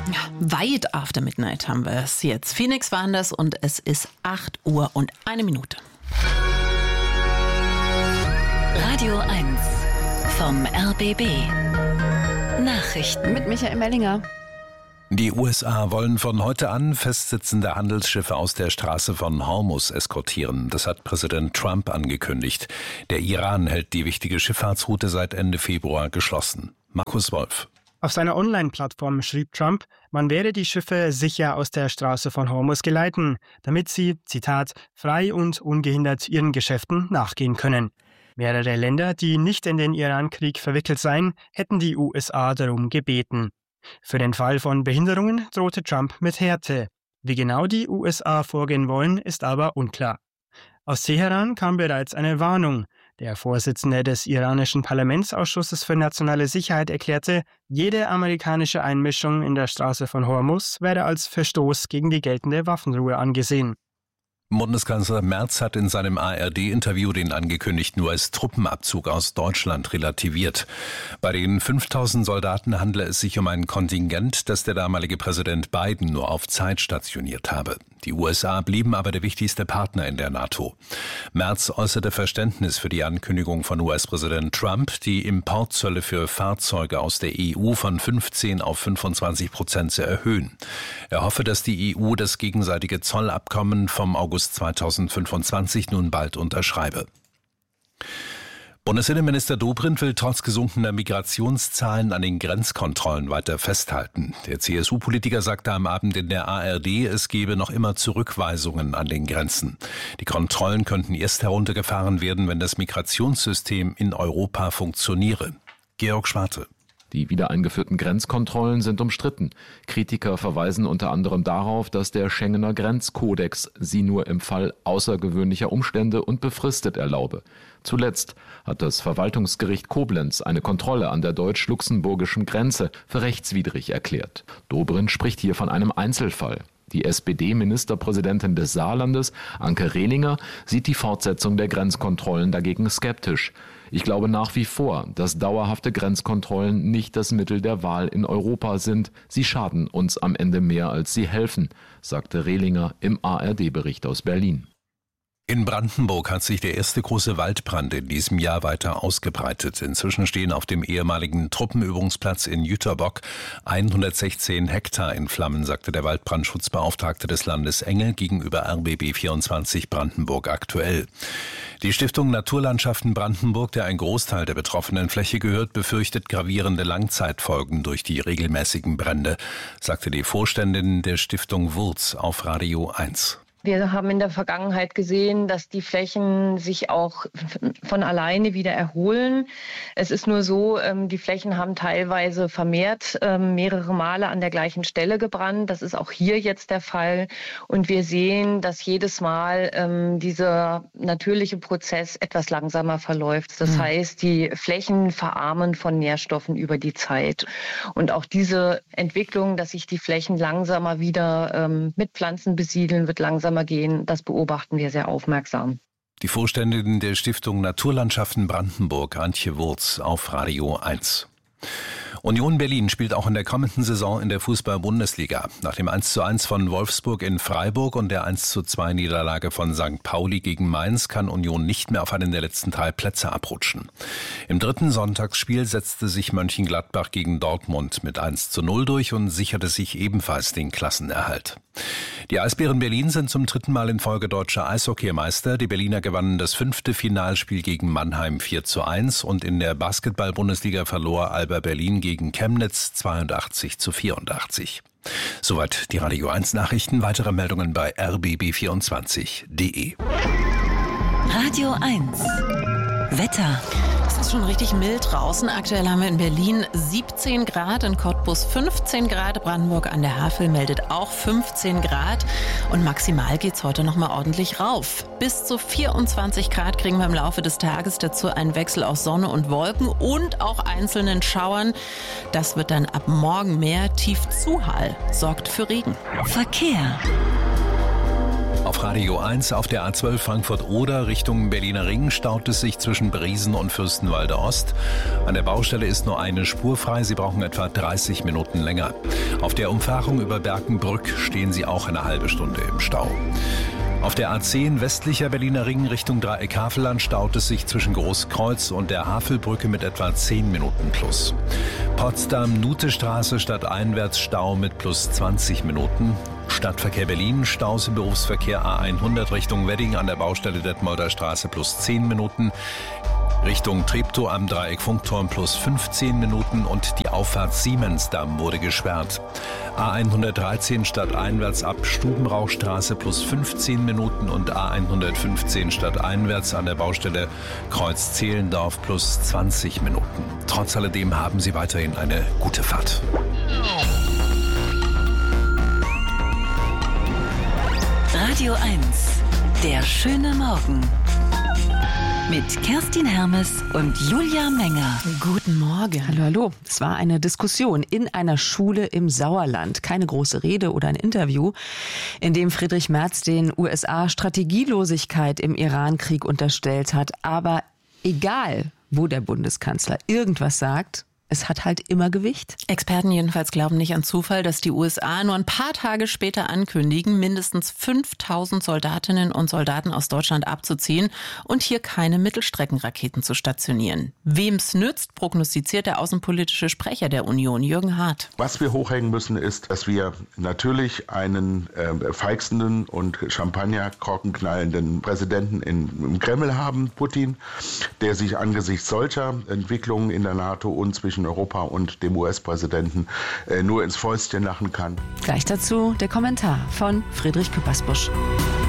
Weit after midnight haben wir es jetzt. Phoenix waren das und es ist 8 Uhr und 1 Minute. Radio 1 vom RBB. Nachrichten mit Michael Mellinger. Die USA wollen von heute an festsitzende Handelsschiffe aus der Straße von Hormuz eskortieren. Das hat Präsident Trump angekündigt. Der Iran hält die wichtige Schifffahrtsroute seit Ende Februar geschlossen. Markus Wolf. Auf seiner Online-Plattform schrieb Trump, man werde die Schiffe sicher aus der Straße von Hormuz geleiten, damit sie, Zitat, frei und ungehindert ihren Geschäften nachgehen können. Mehrere Länder, die nicht in den Iran-Krieg verwickelt seien, hätten die USA darum gebeten. Für den Fall von Behinderungen drohte Trump mit Härte. Wie genau die USA vorgehen wollen, ist aber unklar. Aus Teheran kam bereits eine Warnung. Der Vorsitzende des iranischen Parlamentsausschusses für nationale Sicherheit erklärte, jede amerikanische Einmischung in der Straße von Hormuz werde als Verstoß gegen die geltende Waffenruhe angesehen. Bundeskanzler Merz hat in seinem ARD-Interview den angekündigten US-Truppenabzug aus Deutschland relativiert. Bei den 5000 Soldaten handle es sich um ein Kontingent, das der damalige Präsident Biden nur auf Zeit stationiert habe. Die USA blieben aber der wichtigste Partner in der NATO. Merz äußerte Verständnis für die Ankündigung von US-Präsident Trump, die Importzölle für Fahrzeuge aus der EU von 15 auf 25% zu erhöhen. Er hoffe, dass die EU das gegenseitige Zollabkommen vom August 2025 nun bald unterschreibe. Bundesinnenminister Dobrindt will trotz gesunkener Migrationszahlen an den Grenzkontrollen weiter festhalten. Der CSU-Politiker sagte am Abend in der ARD, es gebe noch immer Zurückweisungen an den Grenzen. Die Kontrollen könnten erst heruntergefahren werden, wenn das Migrationssystem in Europa funktioniere. Georg Schwarte. Die wiedereingeführten Grenzkontrollen sind umstritten. Kritiker verweisen unter anderem darauf, dass der Schengener Grenzkodex sie nur im Fall außergewöhnlicher Umstände und befristet erlaube. Zuletzt hat das Verwaltungsgericht Koblenz eine Kontrolle an der deutsch-luxemburgischen Grenze für rechtswidrig erklärt. Dobrindt spricht hier von einem Einzelfall. Die SPD-Ministerpräsidentin des Saarlandes, Anke Rehlinger, sieht die Fortsetzung der Grenzkontrollen dagegen skeptisch. Ich glaube nach wie vor, dass dauerhafte Grenzkontrollen nicht das Mittel der Wahl in Europa sind. Sie schaden uns am Ende mehr, als sie helfen, sagte Rehlinger im ARD-Bericht aus Berlin. In Brandenburg hat sich der erste große Waldbrand in diesem Jahr weiter ausgebreitet. Inzwischen stehen auf dem ehemaligen Truppenübungsplatz in Jüterbock 116 Hektar in Flammen, sagte der Waldbrandschutzbeauftragte des Landes Engel gegenüber RBB24 Brandenburg aktuell. Die Stiftung Naturlandschaften Brandenburg, der ein Großteil der betroffenen Fläche gehört, befürchtet gravierende Langzeitfolgen durch die regelmäßigen Brände, sagte die Vorständin der Stiftung Wurz auf Radio 1. Wir haben in der Vergangenheit gesehen, dass die Flächen sich auch von alleine wieder erholen. Es ist nur so, die Flächen haben teilweise vermehrt mehrere Male an der gleichen Stelle gebrannt. Das ist auch hier jetzt der Fall. Und wir sehen, dass jedes Mal dieser natürliche Prozess etwas langsamer verläuft. Das heißt, die Flächen verarmen von Nährstoffen über die Zeit. Und auch diese Entwicklung, dass sich die Flächen langsamer wieder mit Pflanzen besiedeln, wird langsamer gehen, das beobachten wir sehr aufmerksam. Die Vorständin der Stiftung Naturlandschaften Brandenburg, Antje Wurz, auf Radio 1. Union Berlin spielt auch in der kommenden Saison in der Fußball-Bundesliga. Nach dem 1:1 von Wolfsburg in Freiburg und der 1:2 Niederlage von St. Pauli gegen Mainz kann Union nicht mehr auf einen der letzten 3 Plätze abrutschen. Im dritten Sonntagsspiel setzte sich Mönchengladbach gegen Dortmund mit 1:0 durch und sicherte sich ebenfalls den Klassenerhalt. Die Eisbären Berlin sind zum 3. Mal in Folge deutscher Eishockeymeister. Die Berliner gewannen das 5. Finalspiel gegen Mannheim 4:1 und in der Basketball-Bundesliga verlor Alba Berlin gegen Chemnitz 82:84. Soweit die Radio 1 Nachrichten. Weitere Meldungen bei rbb24.de. Radio 1 Wetter. Es ist schon richtig mild draußen. Aktuell haben wir in Berlin 17 Grad, in Cottbus 15 Grad, Brandenburg an der Havel meldet auch 15 Grad und maximal geht's heute noch mal ordentlich rauf. Bis zu 24 Grad kriegen wir im Laufe des Tages, dazu einen Wechsel aus Sonne und Wolken und auch einzelnen Schauern. Das wird dann ab morgen mehr. Tiefzuhall sorgt für Regen. Verkehr. Auf Radio 1 auf der A12 Frankfurt-Oder Richtung Berliner Ring staut es sich zwischen Briesen und Fürstenwalde Ost. An der Baustelle ist nur eine Spur frei. Sie brauchen etwa 30 Minuten länger. Auf der Umfahrung über Berkenbrück stehen Sie auch eine halbe Stunde im Stau. Auf der A10 westlicher Berliner Ring Richtung Dreieck Havelland staut es sich zwischen Großkreuz und der Havelbrücke mit etwa 10 Minuten plus. Potsdam-Nute-Straße stadteinwärts Stau mit plus 20 Minuten. Stadtverkehr Berlin, Staus im Berufsverkehr A100 Richtung Wedding an der Baustelle Detmolder Straße plus 10 Minuten. Richtung Treptow am Dreieck Funkturm plus 15 Minuten und die Auffahrt Siemensdamm wurde gesperrt. A113 stadteinwärts ab Stubenrauchstraße plus 15 Minuten und A115 stadteinwärts an der Baustelle Kreuz Zehlendorf plus 20 Minuten. Trotz alledem haben Sie weiterhin eine gute Fahrt. Radio 1, der schöne Morgen. Mit Kerstin Hermes und Julia Menger. Guten Morgen. Hallo, hallo. Es war eine Diskussion in einer Schule im Sauerland. Keine große Rede oder ein Interview, in dem Friedrich Merz den USA Strategielosigkeit im Iran-Krieg unterstellt hat. Aber egal, wo der Bundeskanzler irgendwas sagt, es hat halt immer Gewicht. Experten jedenfalls glauben nicht an Zufall, dass die USA nur ein paar Tage später ankündigen, mindestens 5000 Soldatinnen und Soldaten aus Deutschland abzuziehen und hier keine Mittelstreckenraketen zu stationieren. Wem's nützt, prognostiziert der außenpolitische Sprecher der Union, Jürgen Hart. Was wir hochhängen müssen, ist, dass wir natürlich einen feixenden und Champagnerkorkenknallenden Präsidenten im Kreml haben, Putin, der sich angesichts solcher Entwicklungen in der NATO und zwischen Europa und dem US-Präsidenten nur ins Fäustchen lachen kann. Gleich dazu der Kommentar von Friedrich Küppersbusch.